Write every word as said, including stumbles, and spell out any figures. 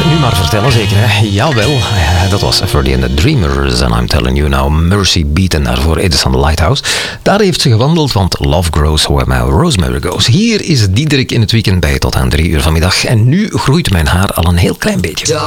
nu maar vertellen, zeker hè? Jawel, dat was Freddie and the Dreamers. And I'm telling you now, Mercy Beat. En daarvoor Edison Lighthouse. Daar heeft ze gewandeld, want Love Grows Where My Rosemary Goes. Hier is Diederik in het weekend bij tot aan drie uur vanmiddag. En nu groeit mijn haar al een heel klein beetje.